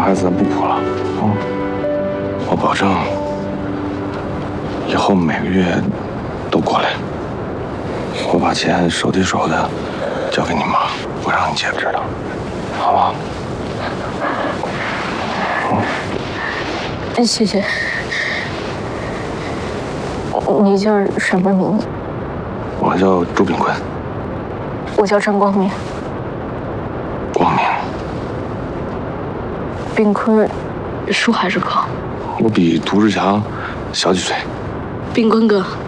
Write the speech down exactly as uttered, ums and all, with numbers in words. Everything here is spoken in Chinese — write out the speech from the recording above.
孩子咱不哭了啊！我保证，以后每个月都过来。我把钱手递手的交给你妈，不让你姐知道，好不好？ 嗯，谢谢。你叫什么名字？ 我叫朱炳坤。 我叫张光明。 光明。 炳坤，叔还是哥？ 我比涂志强小几岁。 炳坤哥。